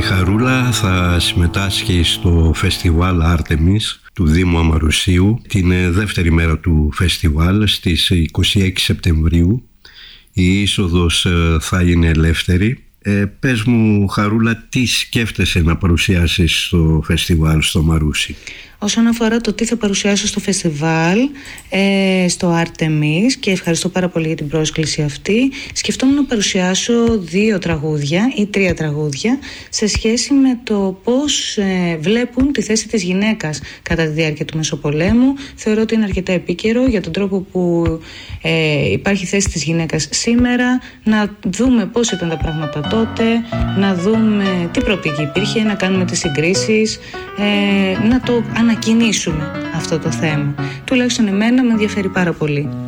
Χαρούλα θα συμμετάσχει στο φεστιβάλ Άρτεμις του Δήμου Αμαρουσίου την δεύτερη μέρα του φεστιβάλ στις 26 Σεπτεμβρίου. Η είσοδος θα είναι ελεύθερη. Πες μου, Χαρούλα, τι σκέφτεσαι να παρουσιάσεις στο φεστιβάλ στο Μαρούσι? Όσον αφορά το τι θα παρουσιάσω στο φεστιβάλ, στο Artemis, και ευχαριστώ πάρα πολύ για την πρόσκληση αυτή, σκεφτόμουν να παρουσιάσω 2 τραγούδια ή 3 τραγούδια σε σχέση με το πώς βλέπουν τη θέση της γυναίκας κατά τη διάρκεια του Μεσοπολέμου. Θεωρώ ότι είναι αρκετά επίκαιρο για τον τρόπο που υπάρχει θέση της γυναίκας σήμερα, να δούμε πώς ήταν τα πράγματα τότε, να δούμε τι προοπτική υπήρχε, να κάνουμε τις συγκρίσεις, να το ανακοινήσουμε αυτό το θέμα. Τουλάχιστον εμένα με ενδιαφέρει πάρα πολύ.